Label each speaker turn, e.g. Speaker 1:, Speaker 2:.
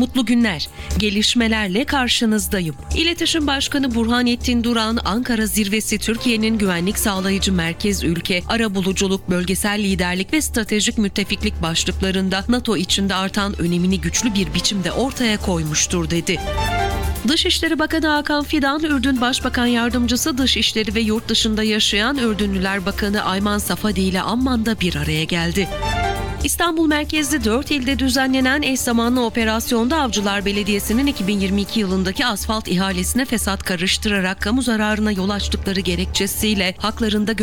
Speaker 1: Mutlu günler. Gelişmelerle karşınızdayım. İletişim Başkanı Burhanettin Duran, Ankara Zirvesi Türkiye'nin güvenlik sağlayıcı merkez ülke, arabuluculuk, bölgesel liderlik ve stratejik müttefiklik başlıklarında NATO içinde artan önemini güçlü bir biçimde ortaya koymuştur dedi. Dışişleri Bakanı Hakan Fidan, Ürdün Başbakan Yardımcısı Dışişleri ve Yurt Dışında yaşayan Ürdünlüler Bakanı Ayman Safadi ile Amman'da bir araya geldi. İstanbul merkezli 4 ilde düzenlenen eş zamanlı operasyonda Avcılar Belediyesi'nin 2022 yılındaki asfalt ihalesine fesat karıştırarak kamu zararına yol açtıkları gerekçesiyle haklarında